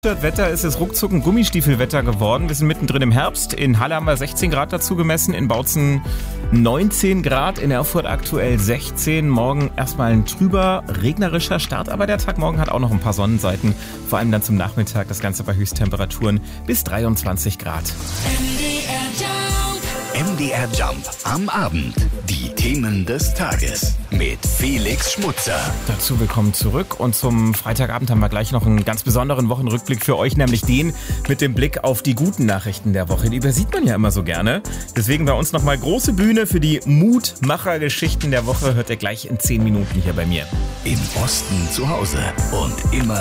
Wetter ist es ruckzuck ein Gummistiefelwetter geworden. Wir sind mittendrin im Herbst. In Halle haben wir 16 Grad dazu gemessen, in Bautzen 19 Grad, in Erfurt aktuell 16. Morgen erstmal ein trüber, regnerischer Start, aber der Tag morgen hat auch noch ein paar Sonnenseiten. Vor allem dann zum Nachmittag, das Ganze bei Höchsttemperaturen bis 23 Grad. MDR Jump am Abend. Die Themen des Tages mit Felix Schmutzer. Dazu willkommen zurück und zum Freitagabend haben wir gleich noch einen ganz besonderen Wochenrückblick für euch, nämlich den mit dem Blick auf die guten Nachrichten der Woche. Die übersieht man ja immer so gerne. Deswegen bei uns nochmal große Bühne für die Mutmacher-Geschichten der Woche. Hört ihr gleich in 10 Minuten hier bei mir. Im Osten zu Hause und immer